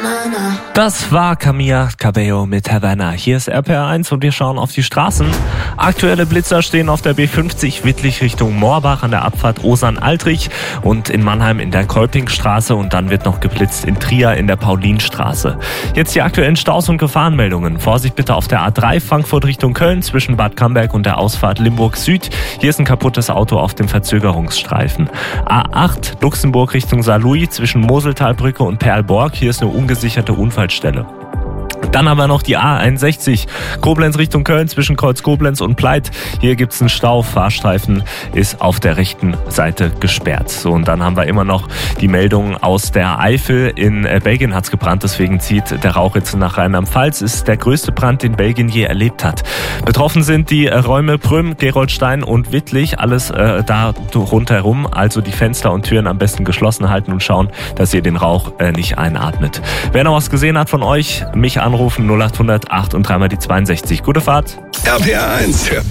Das war Camila Cabello mit Havana. Hier ist RPR1 und wir schauen auf die Straßen. Aktuelle Blitzer stehen auf der B50 Wittlich Richtung Moorbach an der Abfahrt Osern-Altrich und in Mannheim in der Kolpingstraße, und dann wird noch geblitzt in Trier in der Paulinstraße. Jetzt die aktuellen Staus und Gefahrenmeldungen. Vorsicht bitte auf der A3 Frankfurt Richtung Köln zwischen Bad Camberg und der Ausfahrt Limburg Süd. Hier ist ein kaputtes Auto auf dem Verzögerungsstreifen. A8 Luxemburg Richtung Saarlouis zwischen Moseltalbrücke und Perlborg. Hier ist eine ungesicherte Unfallstelle. Dann haben wir noch die A61 Koblenz Richtung Köln zwischen Kreuz Koblenz und Pleit. Hier gibt's einen Stau. Fahrstreifen ist auf der rechten Seite gesperrt. So, und dann haben wir immer noch die Meldung aus der Eifel. In Belgien hat's gebrannt, deswegen zieht der Rauch jetzt nach Rheinland-Pfalz. Ist der größte Brand, den Belgien je erlebt hat. Betroffen sind die Räume Prüm, Geroldstein und Wittlich. Alles da rundherum. Also die Fenster und Türen am besten geschlossen halten und schauen, dass ihr den Rauch nicht einatmet. Wer noch was gesehen hat von euch, mich anrufen 0800 8 und 3 mal die 62. Gute Fahrt. RPR1, der